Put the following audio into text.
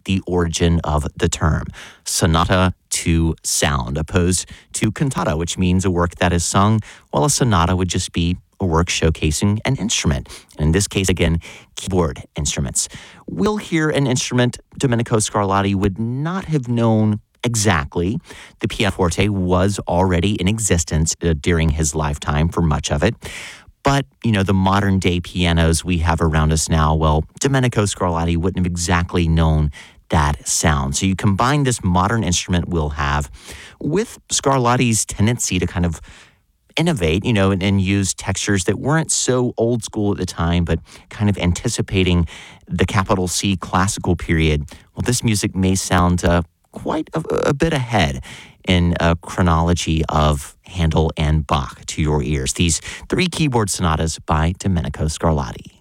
the origin of the term, sonata to sound, opposed to cantata, which means a work that is sung, while a sonata would just be a work showcasing an instrument. And in this case, again, keyboard instruments. We'll hear an instrument Domenico Scarlatti would not have known exactly. The pianoforte was already in existence during his lifetime for much of it. But, the modern day pianos we have around us now, well, Domenico Scarlatti wouldn't have exactly known that sound. So you combine this modern instrument we'll have with Scarlatti's tendency to kind of innovate, and use textures that weren't so old school at the time, but kind of anticipating the capital C classical period. Well, this music may sound quite a bit ahead in a chronology of Handel and Bach to your ears. These 3 keyboard sonatas by Domenico Scarlatti.